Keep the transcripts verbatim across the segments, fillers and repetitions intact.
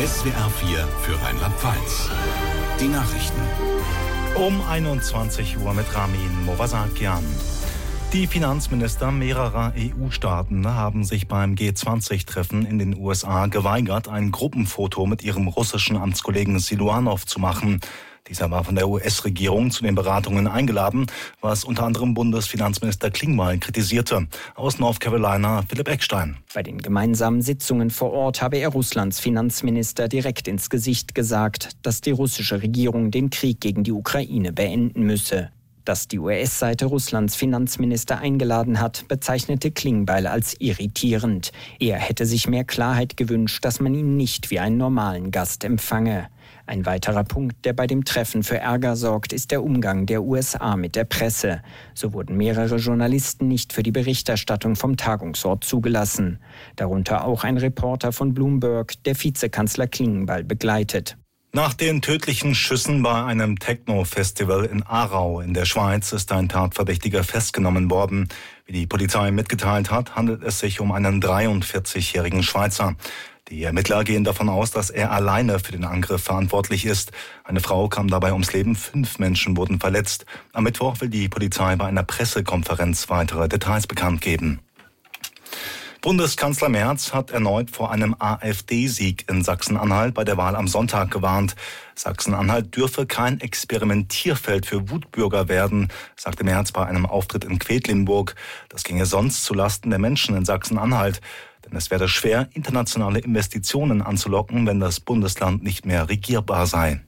S W R vier für Rheinland-Pfalz. Die Nachrichten. Um einundzwanzig Uhr mit Ramin Movasakian. Die Finanzminister mehrerer E U-Staaten haben sich beim G zwanzig Treffen in den U S A geweigert, ein Gruppenfoto mit ihrem russischen Amtskollegen Siluanow zu machen. Dieser war von der U S-Regierung zu den Beratungen eingeladen, was unter anderem Bundesfinanzminister Klingbeil kritisierte. Aus North Carolina Philipp Eckstein. Bei den gemeinsamen Sitzungen vor Ort habe er Russlands Finanzminister direkt ins Gesicht gesagt, dass die russische Regierung den Krieg gegen die Ukraine beenden müsse. Dass die U S-Seite Russlands Finanzminister eingeladen hat, bezeichnete Klingbeil als irritierend. Er hätte sich mehr Klarheit gewünscht, dass man ihn nicht wie einen normalen Gast empfange. Ein weiterer Punkt, der bei dem Treffen für Ärger sorgt, ist der Umgang der U S A mit der Presse. So wurden mehrere Journalisten nicht für die Berichterstattung vom Tagungsort zugelassen. Darunter auch ein Reporter von Bloomberg, der Vizekanzler Klingbeil begleitet. Nach den tödlichen Schüssen bei einem Techno-Festival in Aarau in der Schweiz ist ein Tatverdächtiger festgenommen worden. Wie die Polizei mitgeteilt hat, handelt es sich um einen dreiundvierzigjährigen Schweizer. Die Ermittler gehen davon aus, dass er alleine für den Angriff verantwortlich ist. Eine Frau kam dabei ums Leben, fünf Menschen wurden verletzt. Am Mittwoch will die Polizei bei einer Pressekonferenz weitere Details bekannt geben. Bundeskanzler Merz hat erneut vor einem AfD-Sieg in Sachsen-Anhalt bei der Wahl am Sonntag gewarnt. Sachsen-Anhalt dürfe kein Experimentierfeld für Wutbürger werden, sagte Merz bei einem Auftritt in Quedlinburg. Das ginge sonst zulasten der Menschen in Sachsen-Anhalt. Denn es werde schwer, internationale Investitionen anzulocken, wenn das Bundesland nicht mehr regierbar sei.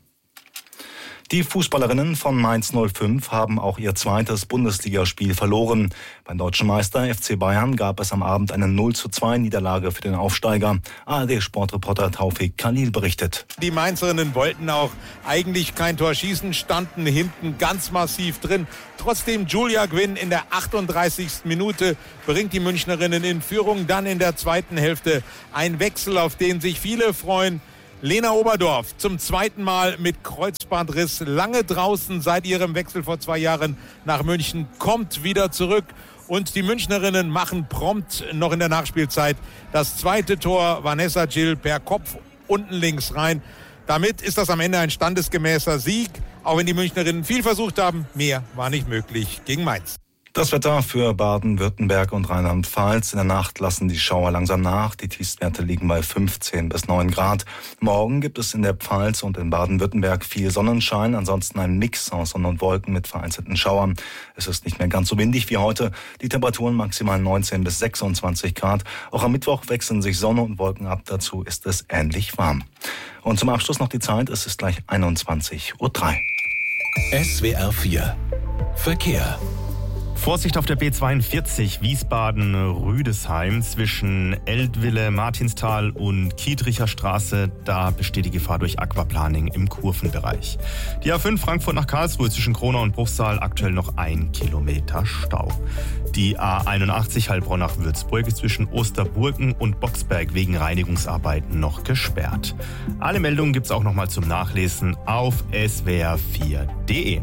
Die Fußballerinnen von Mainz null fünf haben auch ihr zweites Bundesligaspiel verloren. Beim deutschen Meister F C Bayern gab es am Abend eine null zu zwei Niederlage für den Aufsteiger. A R D-Sportreporter Taufik Khalil berichtet. Die Mainzerinnen wollten auch eigentlich kein Tor schießen, standen hinten ganz massiv drin. Trotzdem Julia Gwynn in der achtunddreißigsten Minute bringt die Münchnerinnen in Führung. Dann in der zweiten Hälfte ein Wechsel, auf den sich viele freuen. Lena Oberdorf zum zweiten Mal mit Kreuzbandriss, lange draußen seit ihrem Wechsel vor zwei Jahren nach München, kommt wieder zurück. Und die Münchnerinnen machen prompt noch in der Nachspielzeit das zweite Tor. Vanessa Gill per Kopf unten links rein. Damit ist das am Ende ein standesgemäßer Sieg. Auch wenn die Münchnerinnen viel versucht haben, mehr war nicht möglich gegen Mainz. Das Wetter für Baden-Württemberg und Rheinland-Pfalz. In der Nacht lassen die Schauer langsam nach. Die Tiefstwerte liegen bei fünfzehn bis neun Grad. Morgen gibt es in der Pfalz und in Baden-Württemberg viel Sonnenschein. Ansonsten ein Mix aus Sonne und Wolken mit vereinzelten Schauern. Es ist nicht mehr ganz so windig wie heute. Die Temperaturen maximal neunzehn bis sechsundzwanzig Grad. Auch am Mittwoch wechseln sich Sonne und Wolken ab. Dazu ist es ähnlich warm. Und zum Abschluss noch die Zeit. Es ist gleich einundzwanzig Uhr drei. S W R vier Verkehr. Vorsicht auf der B zweiundvierzig Wiesbaden-Rüdesheim zwischen Eltville, Martinstal und Kiedricher Straße. Da besteht die Gefahr durch Aquaplaning im Kurvenbereich. Die A fünf Frankfurt nach Karlsruhe zwischen Kronau und Bruchsal aktuell noch ein Kilometer Stau. Die A einundachtzig Heilbronn nach Würzburg ist zwischen Osterburgen und Boxberg wegen Reinigungsarbeiten noch gesperrt. Alle Meldungen gibt's auch noch mal zum Nachlesen auf S W R vier punkt de.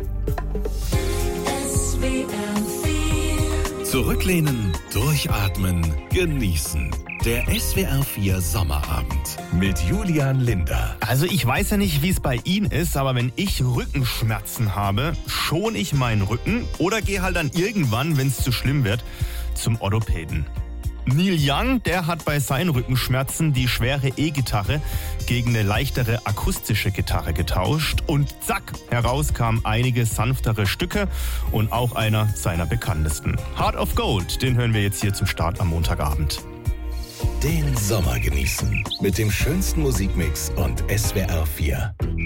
Zurücklehnen, durchatmen, genießen. Der S W R vier Sommerabend mit Julian Linder. Also ich weiß ja nicht, wie es bei Ihnen ist, aber wenn ich Rückenschmerzen habe, schone ich meinen Rücken oder gehe halt dann irgendwann, wenn es zu schlimm wird, zum Orthopäden. Neil Young, der hat bei seinen Rückenschmerzen die schwere E-Gitarre gegen eine leichtere akustische Gitarre getauscht und zack, heraus kamen einige sanftere Stücke und auch einer seiner bekanntesten. Heart of Gold, den hören wir jetzt hier zum Start am Montagabend. Den Sommer genießen mit dem schönsten Musikmix und S W R vier.